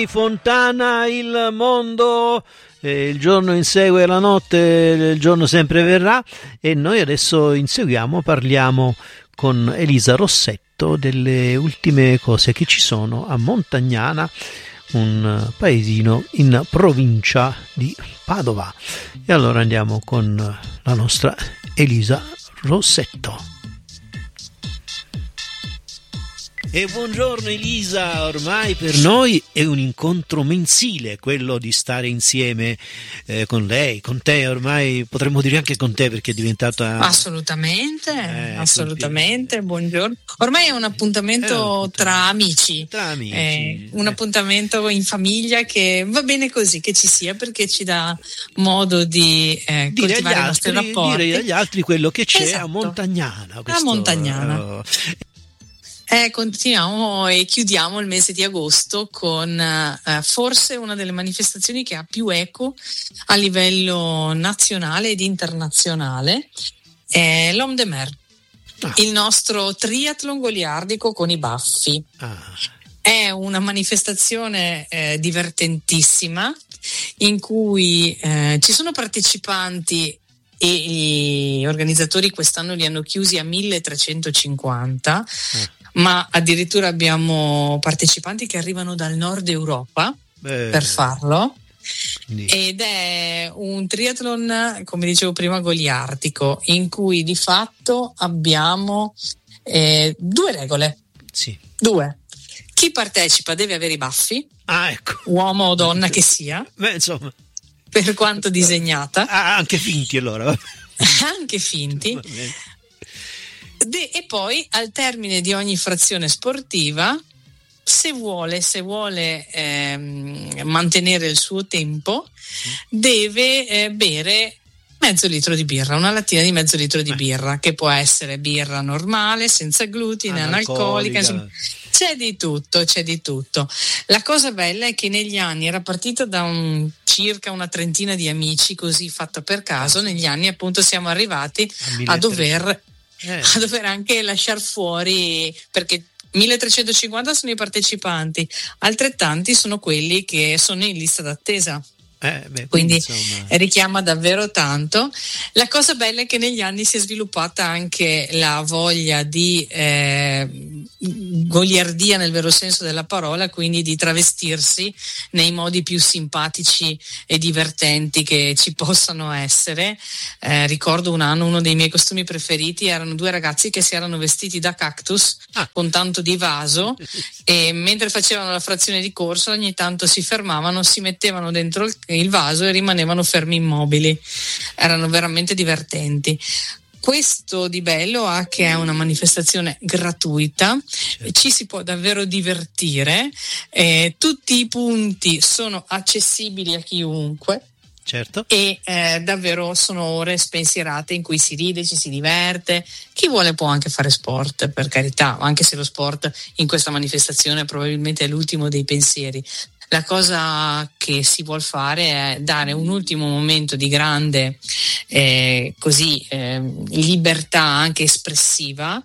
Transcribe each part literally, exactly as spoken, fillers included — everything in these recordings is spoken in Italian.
Fontana, il mondo, eh, il giorno insegue la notte, il giorno sempre verrà, e noi adesso inseguiamo, parliamo con Elisa Rossetto delle ultime cose che ci sono a Montagnana, un paesino in provincia di Padova. E allora andiamo con la nostra Elisa Rossetto. E buongiorno Elisa, ormai per noi è un incontro mensile quello di stare insieme eh, con lei, con te, ormai potremmo dire anche con te perché è diventata... Assolutamente, eh, assolutamente, tutti... buongiorno. Ormai è un appuntamento, è un appuntamento tra amici, tra amici eh, un eh. appuntamento in famiglia che va bene così che ci sia, perché ci dà modo di eh, coltivare altri, i nostri rapporti. Dire agli altri quello che c'è, esatto, a Montagnana. Questo, a Montagnana. Oh. Eh, continuiamo e chiudiamo il mese di agosto con eh, forse una delle manifestazioni che ha più eco a livello nazionale ed internazionale, è l'Homme de Mer, ah. il nostro triathlon goliardico con i baffi. Ah. È una manifestazione eh, divertentissima in cui eh, ci sono partecipanti e gli organizzatori quest'anno li hanno chiusi a milletrecentocinquanta. Ah. Ma addirittura abbiamo partecipanti che arrivano dal nord Europa Beh, per farlo. Quindi. Ed è un triathlon, come dicevo prima, goliardico, in cui di fatto abbiamo eh, due regole. Sì. Due. Chi partecipa deve avere i baffi, ah, ecco. uomo o donna che sia. Beh, insomma. Per quanto disegnata. Ah, anche finti allora. Anche finti. De, e poi al termine di ogni frazione sportiva, se vuole, se vuole ehm, mantenere il suo tempo, deve eh, bere mezzo litro di birra, una lattina di mezzo litro di birra, che può essere birra normale, senza glutine, analcolica, insomma, c'è di tutto, c'è di tutto. La cosa bella è che negli anni era partito da un, circa una trentina di amici, così fatta per caso, negli anni appunto siamo arrivati a, a dover Eh. a dover anche lasciar fuori, perché milletrecentocinquanta sono i partecipanti, altrettanti sono quelli che sono in lista d'attesa. Eh, beh, quindi insomma... richiama davvero tanto. La cosa bella è che negli anni si è sviluppata anche la voglia di eh, goliardia nel vero senso della parola, quindi di travestirsi nei modi più simpatici e divertenti che ci possano essere. Eh, ricordo un anno, uno dei miei costumi preferiti erano due ragazzi che si erano vestiti da cactus ah. con tanto di vaso e mentre facevano la frazione di corsa ogni tanto si fermavano, si mettevano dentro il il vaso e rimanevano fermi immobili. Erano veramente divertenti. Questo di bello ha che è una manifestazione gratuita, certo. Ci si può davvero divertire, eh, tutti i punti sono accessibili a chiunque. Certo. E eh, davvero sono ore spensierate in cui si ride, ci si diverte. Chi vuole può anche fare sport, per carità, anche se lo sport in questa manifestazione probabilmente è l'ultimo dei pensieri. La cosa che si vuol fare è dare un ultimo momento di grande eh, così eh, libertà anche espressiva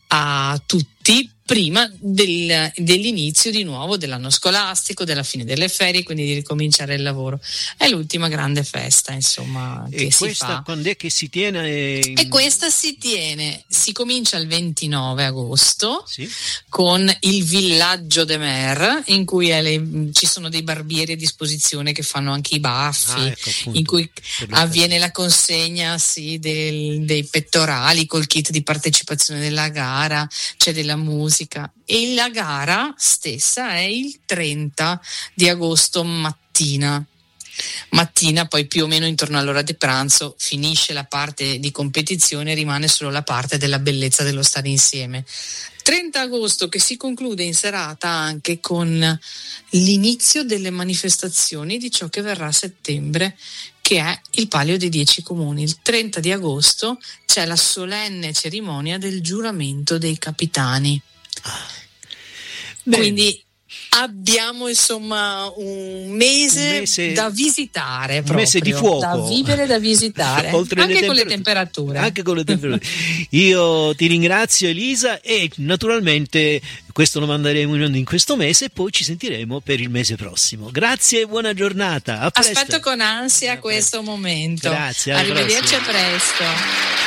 a tutti prima del, dell'inizio di nuovo dell'anno scolastico, della fine delle ferie, quindi di ricominciare il lavoro. È l'ultima grande festa, insomma, e che questa si fa. Quando è che si tiene? In... E questa si tiene, si comincia il ventinove agosto, sì. con il villaggio de Mer, in cui è le, ci sono dei barbieri a disposizione che fanno anche i baffi, ah, ecco, appunto, in cui avviene la consegna sì, del, dei pettorali col kit di partecipazione della gara, c'è della musica. E la gara stessa è il trenta di agosto mattina. Mattina, poi più o meno intorno all'ora di pranzo finisce la parte di competizione, rimane solo la parte della bellezza dello stare insieme. trenta agosto che si conclude in serata anche con l'inizio delle manifestazioni di ciò che verrà a settembre, che è il Palio dei Dieci Comuni. Il trenta di agosto c'è la solenne cerimonia del giuramento dei capitani. Ah. Quindi Abbiamo insomma un mese, un mese da visitare, proprio, un mese di fuoco, da vivere, da visitare, oltre anche le con le temperature. Anche con le temperature. Io ti ringrazio, Elisa, e naturalmente questo lo manderemo in onda in questo mese e poi ci sentiremo per il mese prossimo. Grazie e buona giornata. A presto. Aspetto con ansia questo momento. Grazie. Arrivederci, a presto.